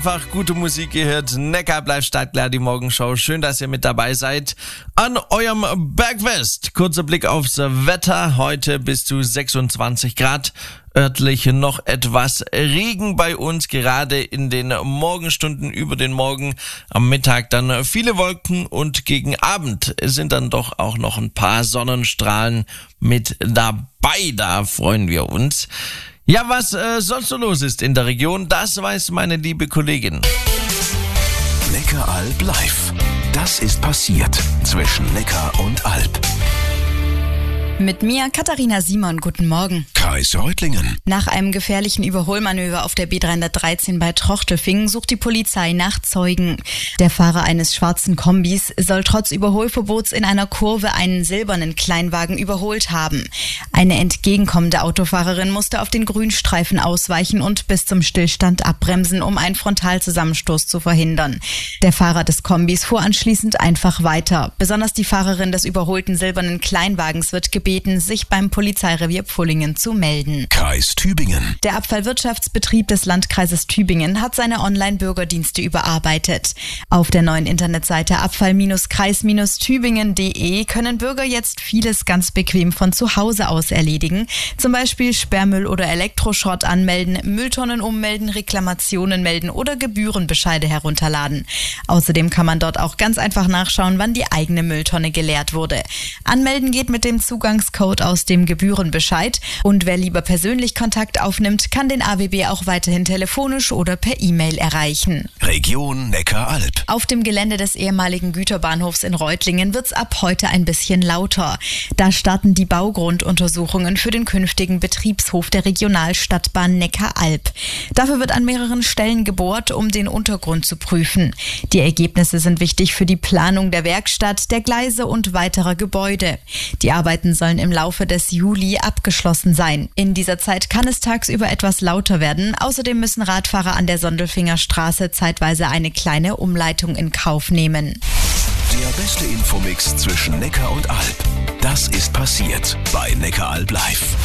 Einfach gute Musik gehört. Neckar bleibt startklar, die Morgenshow. Schön, dass ihr mit dabei seid. An eurem Bergfest. Kurzer Blick aufs Wetter. Heute bis zu 26 Grad. Örtlich noch etwas Regen bei uns, gerade in den Morgenstunden über den Morgen. Am Mittag dann viele Wolken und gegen Abend sind dann doch auch noch ein paar Sonnenstrahlen mit dabei. Da freuen wir uns. Ja, was sonst so los ist in der Region, das weiß meine liebe Kollegin. Neckaralb live. Das ist passiert zwischen Neckar und Alb. Mit mir, Katharina Simon, guten Morgen. Kreis Reutlingen. Nach einem gefährlichen Überholmanöver auf der B313 bei Trochtelfingen sucht die Polizei nach Zeugen. Der Fahrer eines schwarzen Kombis soll trotz Überholverbots in einer Kurve einen silbernen Kleinwagen überholt haben. Eine entgegenkommende Autofahrerin musste auf den Grünstreifen ausweichen und bis zum Stillstand abbremsen, um einen Frontalzusammenstoß zu verhindern. Der Fahrer des Kombis fuhr anschließend einfach weiter. Besonders die Fahrerin des überholten silbernen Kleinwagens wird gebeten, sich beim Polizeirevier Pfullingen zu melden. Kreis Tübingen. Der Abfallwirtschaftsbetrieb des Landkreises Tübingen hat seine Online-Bürgerdienste überarbeitet. Auf der neuen Internetseite abfall-kreis-tübingen.de können Bürger jetzt vieles ganz bequem von zu Hause aus erledigen. Zum Beispiel Sperrmüll oder Elektroschrott anmelden, Mülltonnen ummelden, Reklamationen melden oder Gebührenbescheide herunterladen. Außerdem kann man dort auch ganz einfach nachschauen, wann die eigene Mülltonne geleert wurde. Anmelden geht mit dem Zugangscode aus dem Gebührenbescheid, und wer lieber persönlich Kontakt aufnimmt, kann den AWB auch weiterhin telefonisch oder per E-Mail erreichen. Region Neckaralb. Auf dem Gelände des ehemaligen Güterbahnhofs in Reutlingen wird's ab heute ein bisschen lauter. Da starten die Baugrunduntersuchungen für den künftigen Betriebshof der Regionalstadtbahn Neckaralb. Dafür wird an mehreren Stellen gebohrt, um den Untergrund zu prüfen. Die Ergebnisse sind wichtig für die Planung der Werkstatt, der Gleise und weiterer Gebäude. Die Arbeiten sollen im Laufe des Juli abgeschlossen sein. In dieser Zeit kann es tagsüber etwas lauter werden. Außerdem müssen Radfahrer an der Sondelfinger Straße zeitweise eine kleine Umleitung in Kauf nehmen. Der beste Infomix zwischen Neckar und Alb. Das ist passiert bei Neckaralb live.